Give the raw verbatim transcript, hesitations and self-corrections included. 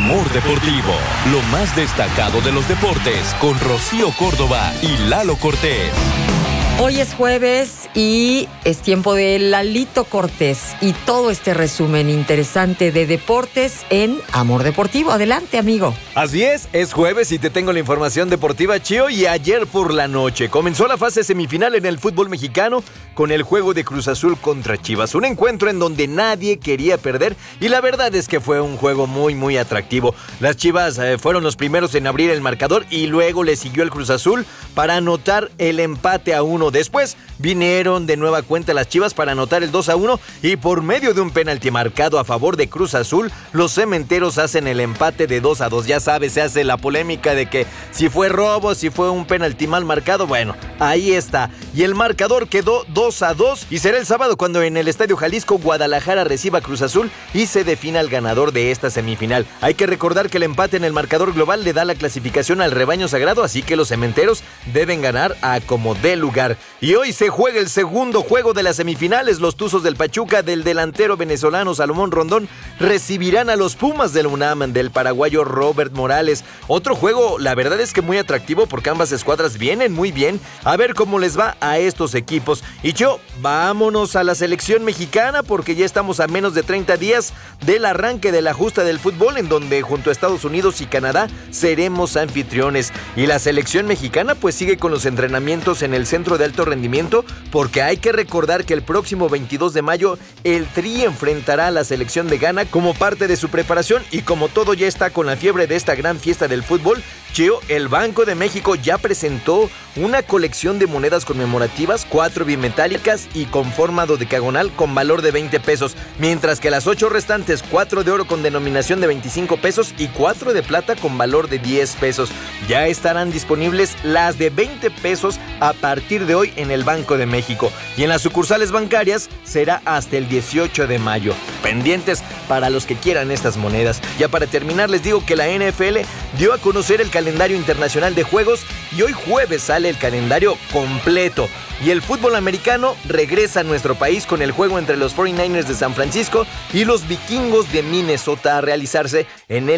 Amor Deportivo, lo más destacado de los deportes con Rocío Córdoba y Lalo Cortés. Hoy es jueves y es tiempo de Lalito Cortés y todo este resumen interesante de deportes en Amor Deportivo. Adelante, amigo. Así es, es jueves y te tengo la información deportiva, Chio. Y ayer por la noche comenzó la fase semifinal en el fútbol mexicano con el juego de Cruz Azul contra Chivas. Un encuentro en donde nadie quería perder y la verdad es que fue un juego muy, muy atractivo. Las Chivas eh, fueron los primeros en abrir el marcador y luego le siguió el Cruz Azul para anotar el empate a uno. Después vinieron de nueva cuenta las Chivas para anotar el dos a uno y por medio de un penalti marcado a favor de Cruz Azul, los cementeros hacen el empate de dos a dos. Ya sabes, se hace la polémica de que si fue robo, si fue un penalti mal marcado. Bueno, ahí está. Y el marcador quedó dos a dos y será el sábado cuando en el Estadio Jalisco Guadalajara reciba a Cruz Azul y se defina el ganador de esta semifinal. Hay que recordar que el empate en el marcador global le da la clasificación al rebaño sagrado, así que los cementeros deben ganar a como dé lugar. Y hoy se juega el segundo juego de las semifinales. Los Tuzos del Pachuca del delantero venezolano Salomón Rondón recibirán a los Pumas del UNAM del paraguayo Robert Morales. Otro juego, la verdad es que muy atractivo porque ambas escuadras vienen muy bien. A ver cómo les va a estos equipos. Y yo, vámonos a la selección mexicana porque ya estamos a menos de treinta días del arranque de la justa del fútbol, en donde junto a Estados Unidos y Canadá seremos anfitriones. Y la selección mexicana pues sigue con los entrenamientos en el centro de alto rendimiento, porque hay que recordar que el próximo veintidós de mayo el Tri enfrentará a la selección de Ghana como parte de su preparación. Y como todo ya está con la fiebre de esta gran fiesta del fútbol, Chio, el Banco de México ya presentó una colección de monedas conmemorativas, cuatro bimetálicas y con forma dodecagonal con valor de veinte pesos, mientras que las ocho restantes, cuatro de oro con denominación de veinticinco pesos y cuatro de plata con valor de diez pesos. Ya estarán disponibles las de veinte pesos a partir de hoy en el Banco de México, y en las sucursales bancarias será hasta el dieciocho de mayo. Pendientes para los que quieran estas monedas. Ya para terminar les digo que la N F L dio a conocer el calendario internacional de juegos y hoy jueves sale el calendario completo. Y el fútbol americano regresa a nuestro país con el juego entre los cuarenta y nueve ers de San Francisco y los vikingos de Minnesota a realizarse en el